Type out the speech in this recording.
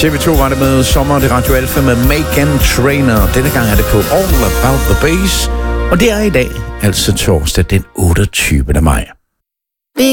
TV2 var det med Sommer, det Radio Alfa med Meghan Trainor. Denne gang er det på All About The Bass. Og det er i dag, altså torsdag den 28. maj.